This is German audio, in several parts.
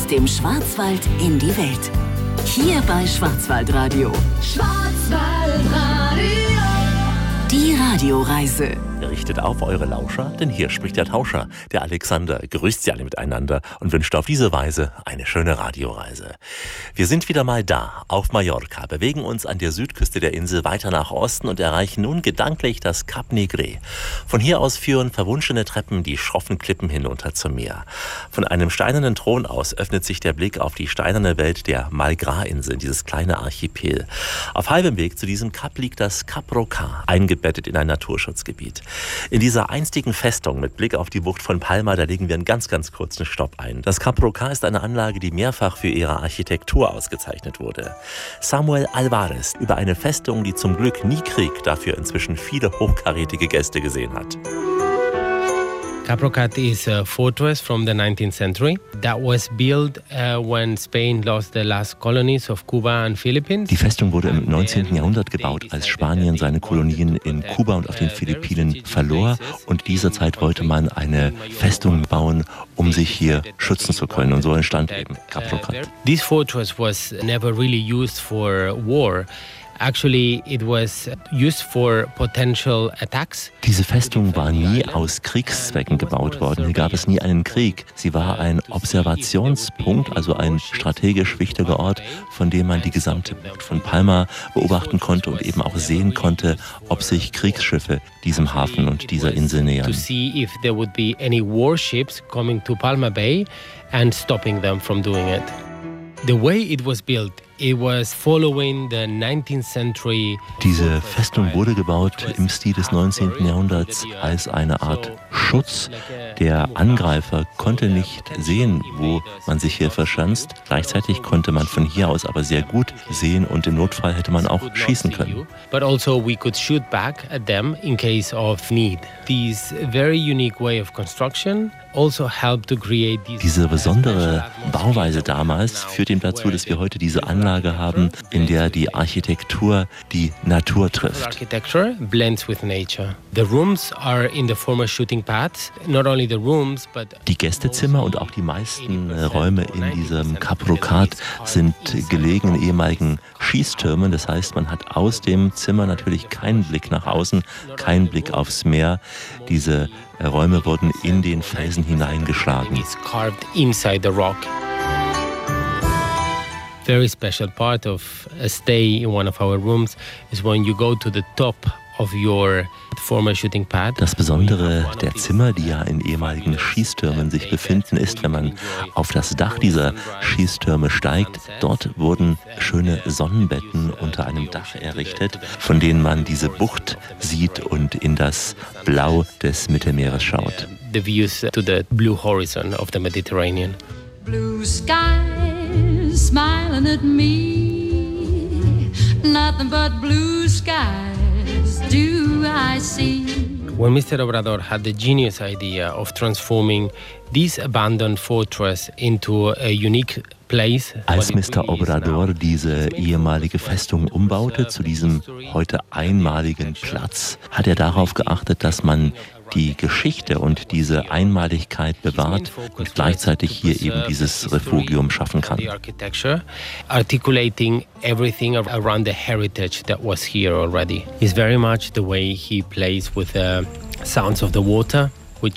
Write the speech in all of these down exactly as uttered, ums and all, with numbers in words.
Aus dem Schwarzwald in die Welt. Hier bei Schwarzwaldradio. Schwarzwaldradio. Die Radioreise. Richtet auf eure Lauscher, denn hier spricht der Tauscher, der Alexander, grüßt sie alle miteinander und wünscht auf diese Weise eine schöne Radioreise. Wir sind wieder mal da, auf Mallorca, bewegen uns an der Südküste der Insel weiter nach Osten und erreichen nun gedanklich das Cap Negre. Von hier aus führen verwunschene Treppen die schroffen Klippen hinunter zum Meer. Von einem steinernen Thron aus öffnet sich der Blick auf die steinerne Welt der Malgras-Inseln, dieses kleine Archipel. Auf halbem Weg zu diesem Kap liegt das Cap Rocà, eingebettet in ein Naturschutzgebiet. In dieser einstigen Festung mit Blick auf die Bucht von Palma, da legen wir einen ganz, ganz kurzen Stopp ein. Das Cap Rocà ist eine Anlage, die mehrfach für ihre Architektur ausgezeichnet wurde. Samuel Alvarez über eine Festung, die zum Glück nie Krieg, dafür inzwischen viele hochkarätige Gäste gesehen hat. Cap Rocà is a fortress from the nineteenth century that was built uh, when Spain lost the last colonies of Cuba and Philippines. Die Festung wurde im neunzehnten Jahrhundert gebaut, als Spanien seine Kolonien in Kuba und auf den Philippinen verlor. Und in dieser Zeit wollte man eine Festung bauen, um sich hier schützen zu können. Und so entstand eben Cap Rocà. This fortress was never really used for war. Actually, it was used for potential attacks. Diese Festung war nie aus Kriegszwecken gebaut worden. Hier gab es nie einen Krieg. Sie war ein Observationspunkt, also ein strategisch wichtiger Ort, von dem man die gesamte Bucht von Palma beobachten konnte und eben auch sehen konnte, ob sich Kriegsschiffe diesem Hafen und dieser Insel nähern. To see if there would be any warships coming to Palma Bay and stopping them from doing it. The way it was built, it was following the nineteenth century. Diese Festung wurde gebaut im Stil des neunzehnten Jahrhunderts als eine Art Schutz. Der Angreifer konnte nicht sehen, wo man sich hier verschanzt. Gleichzeitig konnte man von hier aus aber sehr gut sehen und im Notfall hätte man auch schießen können. But also we could shoot back at them in case of need. This very unique way of construction also helped to create these. Diese besondere Bauweise damals führt eben dazu, dass wir heute diese Anlage haben, in der die Architektur die Natur trifft. Architecture blends with nature. The rooms are in the former shooting pads. Not only the rooms, but die Gästezimmer und auch die meisten Räume in diesem Cap Rocà sind gelegen in ehemaligen Schießtürmen. Das heißt, man hat aus dem Zimmer natürlich keinen Blick nach außen, keinen Blick aufs Meer. Diese Räume wurden in den Felsen hineingeschlagen. It's carved inside the rock. Very special part of a stay in one of our rooms is when you go to the top of your former shooting pad. Das Besondere der Zimmer, die ja in ehemaligen Schießtürmen sich befinden, ist, wenn man auf das Dach dieser Schießtürme steigt. Dort wurden schöne Sonnenbetten unter einem Dach errichtet, von denen man diese Bucht sieht und in das Blau des Mittelmeeres schaut. The views to the blue horizon of the Mediterranean. Blue skies smiling at me, nothing but blue skies do I see. When Mister Obrador had the genius idea of transforming this abandoned fortress into a unique place. Als Mister Obrador diese ehemalige Festung umbaute zu diesem heute einmaligen Platz, hat er darauf geachtet, dass man die Geschichte und diese Einmaligkeit bewahrt und gleichzeitig hier eben dieses Refugium schaffen kann. Articulating everything around the heritage that was here already. It's very much the way he plays with the sounds of the water.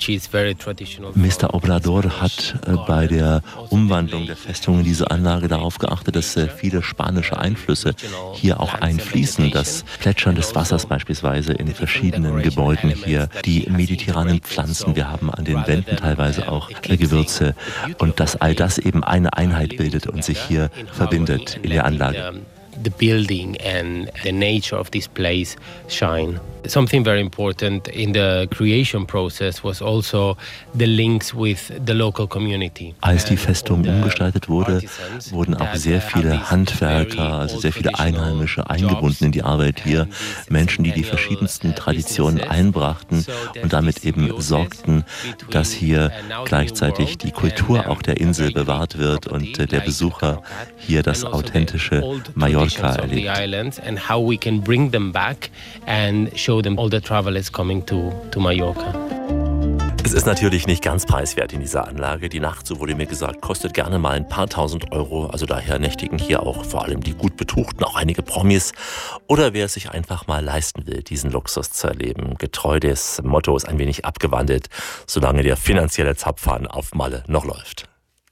Mister Obrador hat äh, bei der Umwandlung der Festung in diese Anlage darauf geachtet, dass äh, viele spanische Einflüsse hier auch einfließen. Das Plätschern des Wassers beispielsweise in verschiedenen Gebäuden hier, die mediterranen Pflanzen, wir haben an den Wänden teilweise auch äh, Gewürze und dass all das eben eine Einheit bildet und sich hier verbindet in der Anlage. The building and the nature of this place shine. Something very important in the creation process was also the links with the local community. Als die Festung umgestaltet wurde, wurden auch sehr viele Handwerker, also sehr viele Einheimische eingebunden in die Arbeit hier. Menschen, die die verschiedensten Traditionen einbrachten und damit eben sorgten, dass hier gleichzeitig die Kultur auch der Insel bewahrt wird und der Besucher hier das authentische Mallorca erlebt. Show them all the travelers coming to, to Mallorca. Es ist natürlich nicht ganz preiswert in dieser Anlage. Die Nacht, so wurde mir gesagt, kostet gerne mal ein paar tausend Euro. Also daher nächtigen hier auch vor allem die gut Betuchten, auch einige Promis. Oder wer es sich einfach mal leisten will, diesen Luxus zu erleben. Getreu des Mottos ein wenig abgewandelt, solange der finanzielle Zapfhahn auf Malle noch läuft.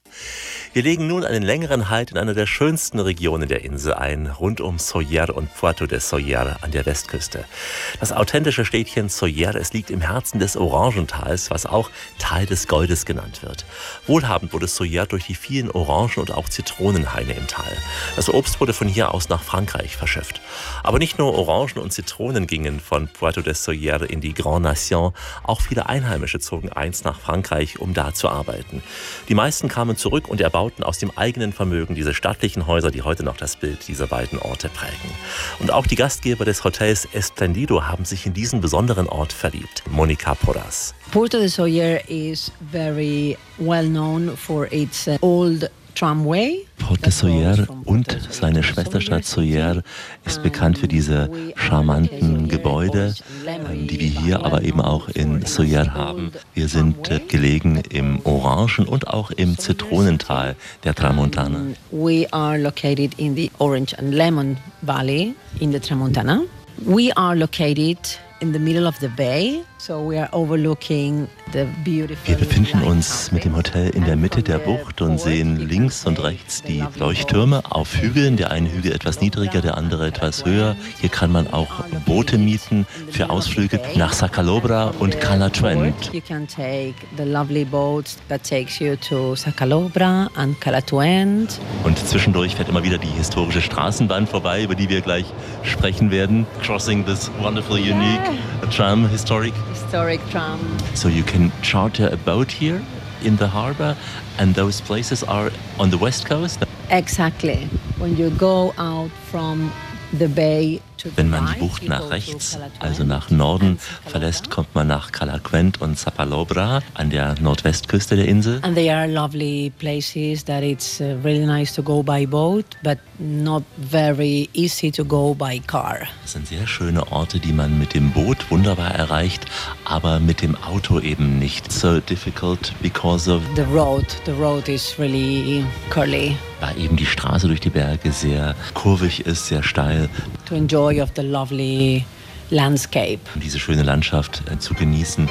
Wir legen nun einen längeren Halt in einer der schönsten Regionen der Insel ein, rund um Sóller und Puerto de Sóller an der Westküste. Das authentische Städtchen Sóller, es liegt im Herzen des Orangentals, was auch Tal des Goldes genannt wird. Wohlhabend wurde Sóller durch die vielen Orangen- und auch Zitronenhaine im Tal. Das Obst wurde von hier aus nach Frankreich verschifft. Aber nicht nur Orangen und Zitronen gingen von Puerto de Sóller in die Grande Nation, auch viele Einheimische zogen einst nach Frankreich, um da zu arbeiten. Die meisten kamen zurück und erbauten aus dem eigenen Vermögen diese stattlichen Häuser, die heute noch das Bild dieser beiden Orte prägen. Und auch die Gastgeber des Hotels Esplendido haben sich in diesen besonderen Ort verliebt. Monica Porras. Puerto de Sóller is very well known for its uh, old tramway. Port de Sóller und seine Schwesterstadt Sóller ist bekannt für diese charmanten Gebäude, die wir hier aber eben auch in Sóller haben. Wir sind gelegen im Orangen- und auch im Zitronental der Tramontana. We are located in the Orange and Lemon Valley in the Tramontana. We are located in the middle of the bay, so we are overlooking the beautiful. Wir befinden uns mit dem Hotel in der Mitte der Bucht und sehen links und rechts die Leuchttürme auf Hügeln. Der eine Hügel etwas niedriger, der andere etwas höher. Hier kann man auch Boote mieten für Ausflüge nach Sacalobra und Calatuent. You can take the lovely boats that takes you to Sacalobra and Calatuent. Und zwischendurch fährt immer wieder die historische Straßenbahn vorbei, über die wir gleich sprechen werden. Crossing this wonderful, unique tram, historic. Historic tram. So you can charter a boat here in the harbor, and those places are on the west coast? Exactly. When you go out from the bay to the Wenn man die right, Bucht you nach go to rechts, Calatuent also nach Norden and Sacalobra. verlässt, kommt man nach Calacuent und Zapalobra an der Nordwestküste der Insel. And they are lovely places that it's uh, really nice to go by boat, but not very easy to go by car. Das sind sehr schöne Orte, die man mit dem Boot wunderbar erreicht, aber mit dem Auto eben nicht. So difficult because of The road, the road is really curly. weil eben die Straße durch die Berge sehr kurvig ist, sehr steil. To enjoy of the lovely landscape. Um diese schöne Landschaft äh, zu genießen.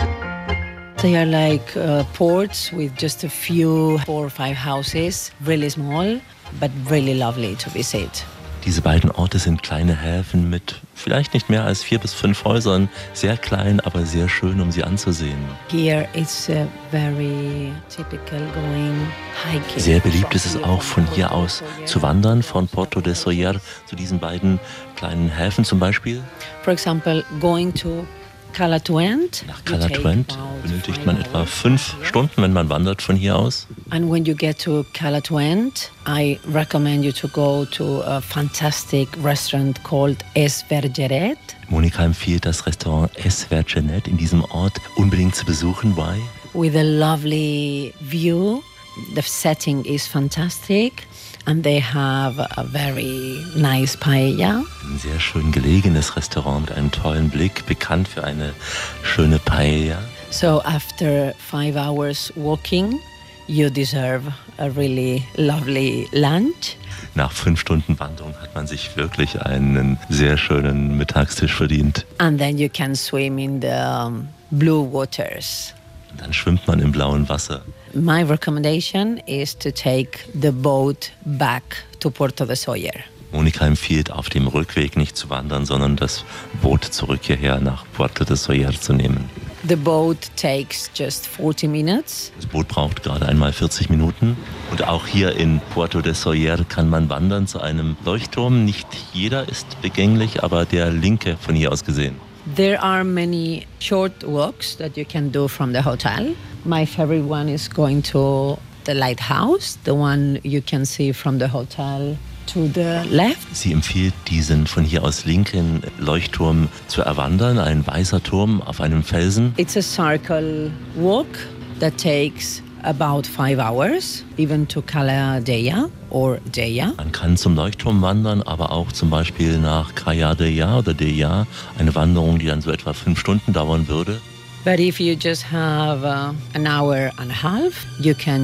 They are like uh, ports with just a few, four or five houses, really small, but really lovely to visit. Diese beiden Orte sind kleine Häfen mit vielleicht nicht mehr als vier bis fünf Häusern. Sehr klein, aber sehr schön, um sie anzusehen. Here it's uh, very typical going hiking. Sehr beliebt ist es auch, von hier aus zu wandern, von Puerto de Sóller zu diesen beiden kleinen Häfen zum Beispiel. For example, going to Calatuent. Nach you take Calatuent about benötigt five man hours. etwa fünf Stunden, wenn man wandert von hier aus. And when you get to Calatuent, I recommend you to go to a fantastic restaurant called Es Vergeret. Monika empfiehlt das Restaurant Es Vergeret in diesem Ort unbedingt zu besuchen. Why? With a lovely view. The setting is fantastic. And they have a very nice paella. Ein sehr schön gelegenes Restaurant mit einem tollen Blick, bekannt für eine schöne Paella. So after five hours walking, you deserve a really lovely lunch. Nach fünf Stunden Wanderung hat man sich wirklich einen sehr schönen Mittagstisch verdient. And then you can swim in the um, blue waters. Und dann schwimmt man im blauen Wasser. My recommendation is to take the boat back to Puerto de Sóller. Monika empfiehlt, auf dem Rückweg nicht zu wandern, sondern das Boot zurück hierher nach Puerto de Sóller zu nehmen. The boat takes just forty minutes. Das Boot braucht gerade einmal vierzig Minuten. Und auch hier in Puerto de Sóller kann man wandern zu einem Leuchtturm. Nicht jeder ist begänglich, aber der linke von hier aus gesehen. There are many short walks that you can do from the hotel. My favorite one is going to the lighthouse, the one you can see from the hotel to the left. Sie empfiehlt, diesen von hier aus linken Leuchtturm zu erwandern, ein weißer Turm auf einem Felsen. It's a circle walk that takes about five hours, even to Cala Deya or Deya. Man kann zum Leuchtturm wandern, aber auch zum Beispiel nach Cala Deya oder Deya, eine Wanderung, die dann so etwa fünf Stunden dauern würde. But if you just have uh, an hour and a half, you can